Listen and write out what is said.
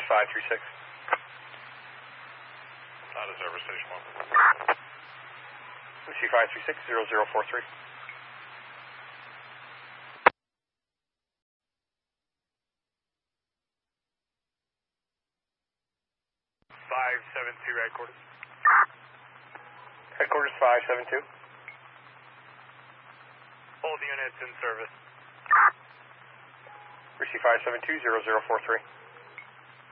536. Not a service station 1. Lucy 536, 0043. 572 headquarters. Headquarters 572. All the units in service. Lucy 572, 0043.